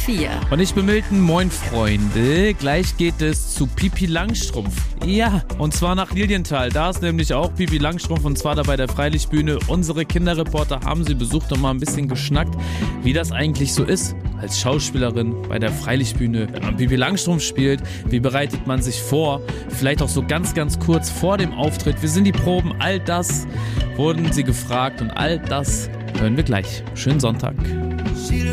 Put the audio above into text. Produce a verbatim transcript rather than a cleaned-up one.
vier. Und ich bin Milton, moin Freunde. Gleich geht es zu Pipi Langstrumpf. Ja, und zwar nach Lilienthal. Da ist nämlich auch Pipi Langstrumpf und zwar da bei der Freilichtbühne. Unsere Kinderreporter haben sie besucht und mal ein bisschen geschnackt, wie das eigentlich so ist als Schauspielerin bei der Freilichtbühne, wenn man Pipi Langstrumpf spielt. Wie bereitet man sich vor? Vielleicht auch so ganz, ganz kurz vor dem Auftritt. Wie sind die Proben? All das wurden sie gefragt und all das hören wir gleich. Schönen Sonntag.